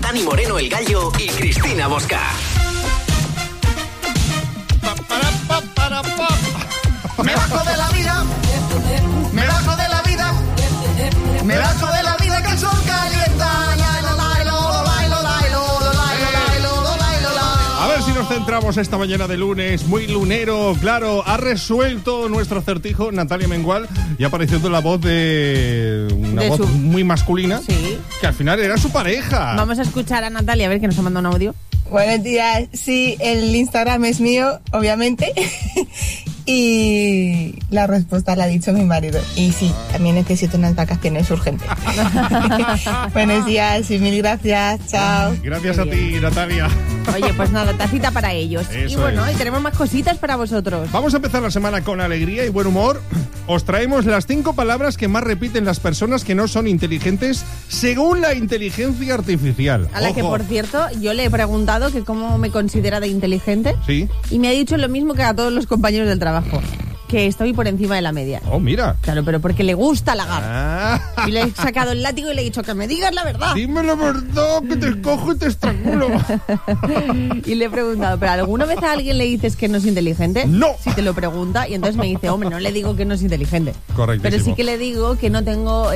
Dani Moreno el Gallo y Cristina Bosca. Me bajo de la vida, me bajo de la vida, me bajo de la vida que el sol calienta. A ver si nos centramos esta mañana de lunes, muy lunero, claro, ha resuelto nuestro acertijo Natalia Mengual y ha aparecido la voz de una voz muy masculina, sí, que al final era su pareja. Vamos a escuchar a Natalia, a ver que nos ha mandado un audio. Buenos días, sí, el Instagram es mío, obviamente, y la respuesta la ha dicho mi marido. Y sí, también necesito unas vacaciones urgentes. Buenos días y mil gracias, chao. Gracias a ti, Natalia. Oye, pues nada, tacita para ellos. Eso y bueno, es. y tenemos más cositas para vosotros. Vamos a empezar la semana con alegría y buen humor. Os traemos las 5 palabras que más repiten las personas que no son inteligentes según la inteligencia artificial. A la que, por cierto, yo le he preguntado que cómo me considera de inteligente. Sí. Y me ha dicho lo mismo que a todos los compañeros del trabajo, que estoy por encima de la media. Oh, mira. Claro, pero porque le gusta halagar. Ah. Y le he sacado el látigo y le he dicho que me digas la verdad. Dime la verdad, que te cojo y te estrangulo. Y le he preguntado, ¿pero alguna vez a alguien le dices que no es inteligente? No. Si te lo pregunta, y entonces me dice, hombre, no le digo que no es inteligente. Correctísimo. Pero sí que le digo que no tengo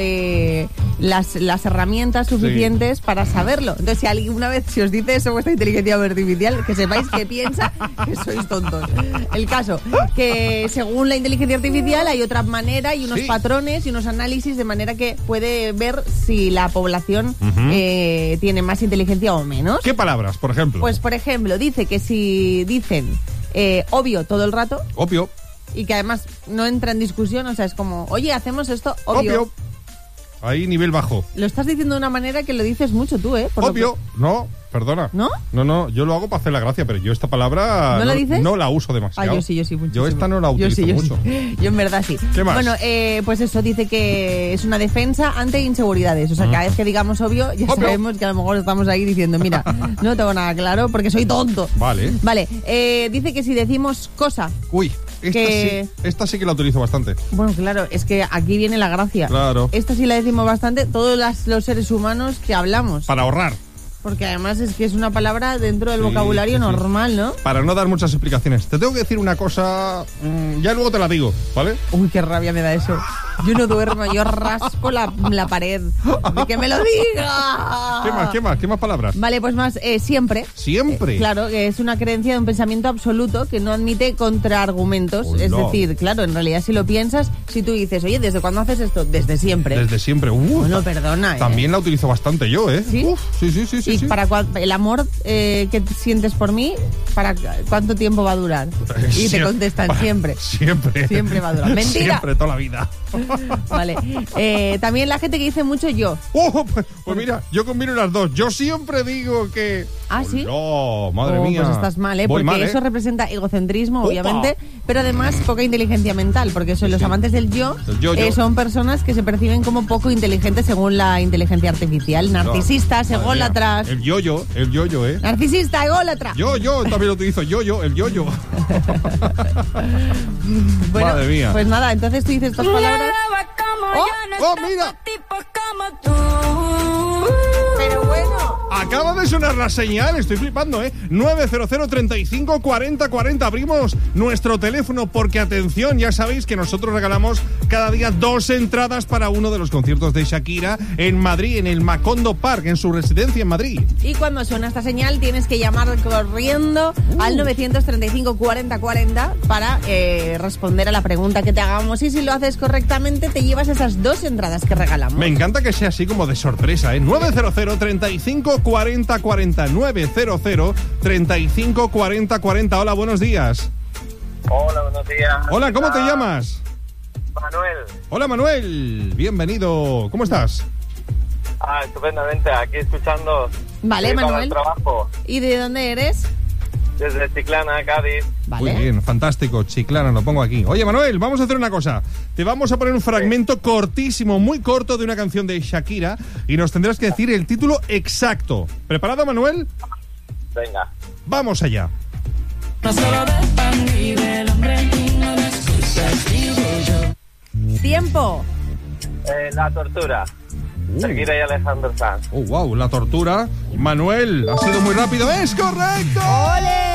las herramientas suficientes para saberlo. Entonces, si alguna vez se os dice eso vuestra inteligencia artificial, que sepáis que piensa que sois tontos. El caso, que según la inteligencia artificial hay otra manera y unos patrones y unos análisis de manera que puede ver si la población tiene más inteligencia o menos. ¿Qué palabras, por ejemplo? Pues, por ejemplo, dice que si dicen obvio todo el rato, obvio, y que además no entra en discusión, o sea, es como, oye, hacemos esto, obvio. Ahí nivel bajo. Lo estás diciendo de una manera que lo dices mucho tú, ¿eh? Por obvio, no, perdona. ¿No? No, yo lo hago para hacer la gracia, pero yo esta palabra ¿No la dices? No la uso demasiado. Ah, yo sí, muchísimo. Yo esta no la utilizo mucho. Sí. Yo en verdad sí. ¿Qué más? Bueno, pues eso, dice que es una defensa ante inseguridades. O sea, cada vez que digamos obvio, ya sabemos que a lo mejor estamos ahí diciendo, mira, no tengo nada claro porque soy tonto. Vale. Vale, dice que si decimos cosa... Uy, esta sí que la utilizo bastante. Bueno, claro, es que aquí viene la gracia. Claro. Esta sí la decimos bastante todos los seres humanos que hablamos. Para ahorrar. Porque además es que es una palabra dentro del vocabulario normal, ¿no? Para no dar muchas explicaciones. Te tengo que decir una cosa, ya luego te la digo, ¿vale? Uy, qué rabia me da eso. Yo no duermo, yo raspo la pared. ¡De que me lo diga! ¿Qué más palabras? Vale, pues más, siempre. ¿Siempre? Claro, que es una creencia de un pensamiento absoluto que no admite contraargumentos. Hola. Es decir, claro, en realidad si lo piensas, si tú dices, oye, ¿desde cuándo haces esto? Desde siempre. Desde siempre. Bueno, perdona, También la utilizo bastante yo, ¿eh? ¿Sí? Sí. ¿Y para el amor que sientes por mí, para cuánto tiempo va a durar? Y te contestan siempre. Siempre va a durar. Mentira. Siempre, toda la vida. Vale. También la gente que dice mucho yo. Pues mira, yo combino las dos. Yo siempre digo que... ¿Ah, sí? No, madre mía. Pues estás mal, ¿eh? Voy Porque mal, eso representa egocentrismo, obviamente, pero además poca inteligencia mental, porque son los amantes del yo, son personas que se perciben como poco inteligentes según la inteligencia artificial. Narcisistas, ególatras. El yo-yo, ¿eh? Narcisista, ególatra. Yo también lo utilizo. El yo-yo. Bueno, madre mía. Pues nada, entonces tú dices estas palabras. Mira. Pero bueno. Acaba de sonar la señal, estoy flipando, ¿eh? 900 35 40 40. Abrimos nuestro teléfono porque, atención, ya sabéis que nosotros regalamos cada día 2 entradas para uno de los conciertos de Shakira en Madrid, en el Macondo Park, en su residencia en Madrid. Y cuando suena esta señal tienes que llamar corriendo al 935 40 40 para responder a la pregunta que te hagamos, y si lo haces correctamente te llevas esas 2 entradas que regalamos. Me encanta que sea así como de sorpresa, ¿eh? 900 35 40 40. 900 35 40 40. Hola, buenos días. Hola, buenos días. Hola, ¿cómo te llamas? Manuel. Hola, Manuel. Bienvenido. ¿Cómo estás? Estupendamente. Aquí escuchando. Vale, Manuel. El trabajo. ¿Y de dónde eres? Desde Chiclana, Cádiz. Vale. Muy bien, fantástico. Chiclana, lo pongo aquí. Oye, Manuel, vamos a hacer una cosa. Te vamos a poner un fragmento cortísimo, muy corto, de una canción de Shakira, y nos tendrás que decir el título exacto. ¿Preparado, Manuel? Venga. Vamos allá. Tiempo. La tortura. Shakira y Alejandro Sanz. Oh, wow, la tortura. Manuel, ha sido muy rápido. ¡Es correcto! ¡Ole!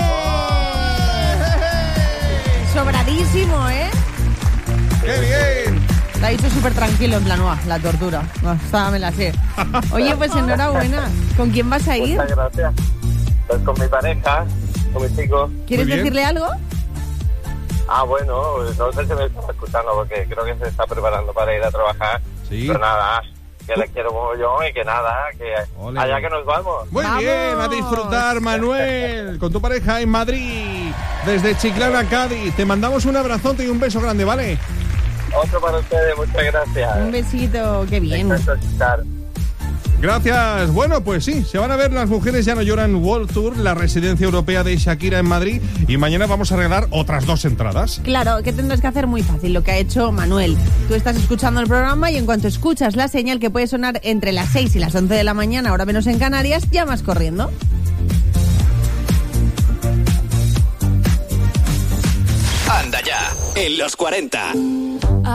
Sobradísimo, ¿eh? ¡Qué bien! La ha dicho súper tranquilo, en plan, la tortura. Esta me la sé. Oye, pues enhorabuena. ¿Con quién vas a ir? Muchas gracias. Pues con mi pareja, con mi chico. ¿Quieres Muy bien. decirle algo? Bueno, no sé si me está escuchando porque creo que se está preparando para ir a trabajar. Sí. Pero nada, que le quiero como yo y que nada, que Ole. allá que nos vamos. Muy ¡Vamos! bien, a disfrutar, Manuel, con tu pareja en Madrid, desde Chiclana, Cádiz. Te mandamos un abrazote y un beso grande, ¿vale? Otro para ustedes, muchas gracias. Un besito, qué bien. Encantado de escuchar. Gracias. Bueno, pues sí, se van a ver Las Mujeres Ya No Lloran World Tour, la residencia europea de Shakira en Madrid, y mañana vamos a regalar otras 2 entradas. Claro, ¿qué tendrás que hacer? Muy fácil, lo que ha hecho Manuel. Tú estás escuchando el programa y en cuanto escuchas la señal que puede sonar entre las 6 y las 11 de la mañana, ahora menos en Canarias, llamas corriendo. Anda ya, en los 40.